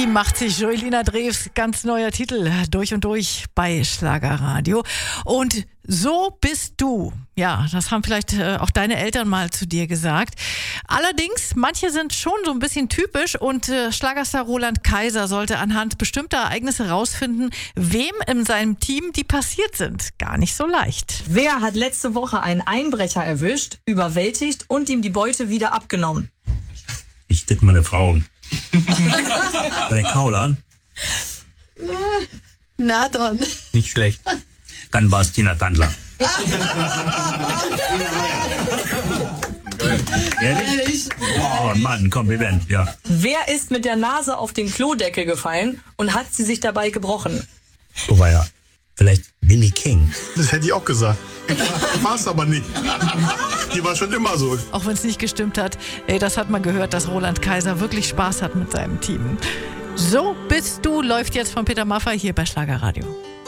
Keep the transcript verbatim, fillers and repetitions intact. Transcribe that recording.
Die macht sich Joelina Drews, ganz neuer Titel, durch und durch bei Schlagerradio. Und so bist du. Ja, das haben vielleicht äh, auch deine Eltern mal zu dir gesagt. Allerdings, manche sind schon so ein bisschen typisch und äh, Schlagerstar Roland Kaiser sollte anhand bestimmter Ereignisse rausfinden, wem in seinem Team die passiert sind. Gar nicht so leicht. Wer hat letzte Woche einen Einbrecher erwischt, überwältigt und ihm die Beute wieder abgenommen? Ich tippe meine Frau. Dein Kaulan? Na dann. Nicht schlecht. Dann war es Tina Tandler. Ehrlich? Oh Mann, Kompliment, ja. Wer ist mit der Nase auf den Klodeckel gefallen und hat sie sich dabei gebrochen? Oh war ja. Vielleicht Billy King. Das hätte ich auch gesagt. War es aber nicht. Die war schon immer so. Auch wenn es nicht gestimmt hat. Ey, das hat man gehört, dass Roland Kaiser wirklich Spaß hat mit seinem Team. So bist du läuft jetzt von Peter Maffay hier bei Schlagerradio.